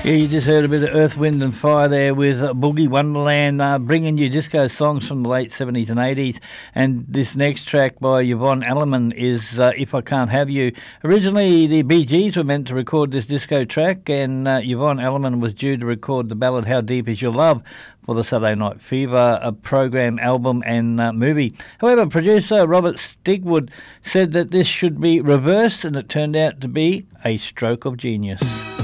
Yeah, you just heard a bit of Earth, Wind and Fire there with Boogie Wonderland, bringing you disco songs from the late 70s and 80s. And this next track by Yvonne Elliman is If I Can't Have You. Originally, the Bee Gees were meant to record this disco track, and Yvonne Elliman was due to record the ballad How Deep Is Your Love for the Saturday Night Fever program, album and movie. However, producer Robert Stigwood said that this should be reversed, and it turned out to be a stroke of genius.